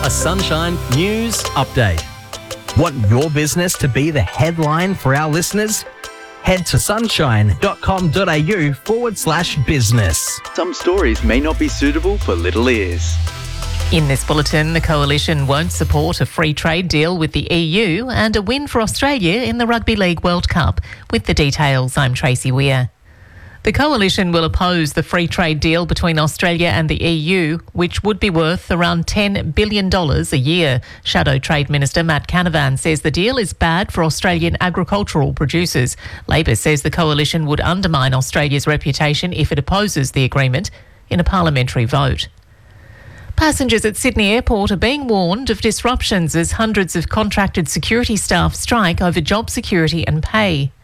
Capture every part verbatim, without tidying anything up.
A Sunshine News Update. Want your business to be the headline for our listeners? Head to sunshine.com.au forward slash business. Some stories may not be suitable for little ears. In this bulletin, the Coalition won't support a free trade deal with the E U and a win for Australia in the Rugby League World Cup. With the details, I'm Tracy Weir. The Coalition will oppose the free trade deal between Australia and the E U, which would be worth around ten billion dollars a year. Shadow Trade Minister Matt Canavan says the deal is bad for Australian agricultural producers. Labor says the Coalition would undermine Australia's reputation if it opposes the agreement in a parliamentary vote. Passengers at Sydney Airport are being warned of disruptions as hundreds of contracted security staff strike over job security and pay.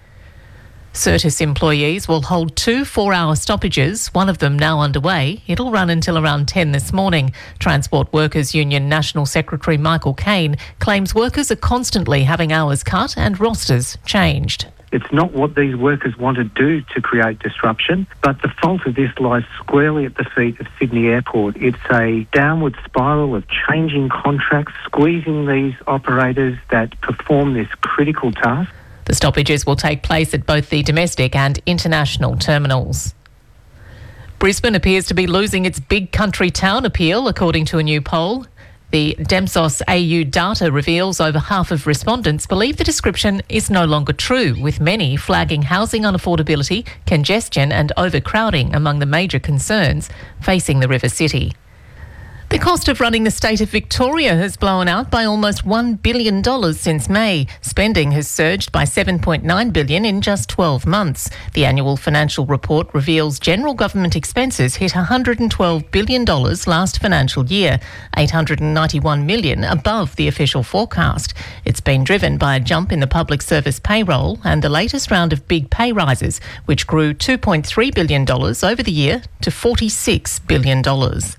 Certis employees will hold two four-hour stoppages, one of them now underway. It'll run until around ten this morning. Transport Workers Union National Secretary Michael Caine claims workers are constantly having hours cut and rosters changed. It's not what these workers want to do to create disruption, but the fault of this lies squarely at the feet of Sydney Airport. It's a downward spiral of changing contracts, squeezing these operators that perform this critical task. The stoppages will take place at both the domestic and international terminals. Brisbane appears to be losing its big country town appeal, according to a new poll. The Demsos A U data reveals over half of respondents believe the description is no longer true, with many flagging housing unaffordability, congestion and overcrowding among the major concerns facing the river city. The cost of running the state of Victoria has blown out by almost one billion dollars since May. Spending has surged by seven point nine billion dollars in just twelve months. The annual financial report reveals general government expenses hit one hundred twelve billion dollars last financial year, eight hundred ninety-one million dollars above the official forecast. It's been driven by a jump in the public service payroll and the latest round of big pay rises, which grew two point three billion dollars over the year to forty-six billion dollars.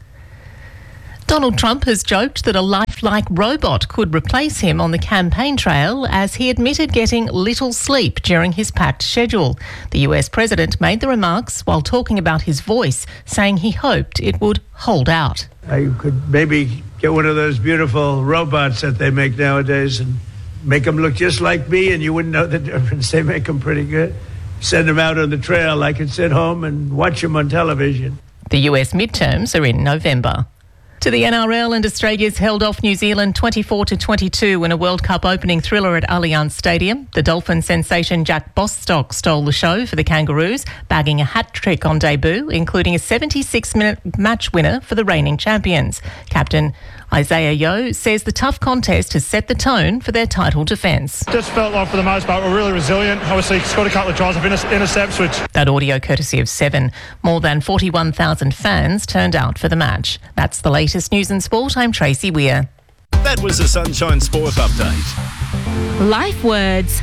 Donald Trump has joked that a lifelike robot could replace him on the campaign trail as he admitted getting little sleep during his packed schedule. The U S president made the remarks while talking about his voice, saying he hoped it would hold out. I could maybe get one of those beautiful robots that they make nowadays and make them look just like me, and you wouldn't know the difference. They make them pretty good. Send them out on the trail. I could sit home and watch them on television. The U S midterms are in November. To the N R L, and Australia's held off New Zealand twenty-four to twenty-two in a World Cup opening thriller at Allianz Stadium. The Dolphin sensation Jack Bostock stole the show for the Kangaroos, bagging a hat-trick on debut, including a seventy-six minute match winner for the reigning champions. Captain Isaiah Yeo says the tough contest has set the tone for their title defence. Just felt like for the most part we're really resilient. Obviously scored a couple of tries of inter- intercepts which... That audio courtesy of Seven. More than forty-one thousand fans turned out for the match. That's the latest news and sport. I'm Tracy Weir. That was a Sunshine Sport Update. Life words.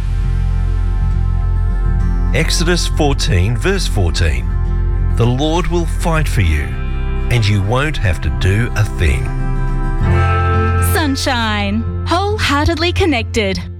Exodus fourteen verse fourteen. The Lord will fight for you, and you won't have to do a thing. Sunshine. Wholeheartedly connected.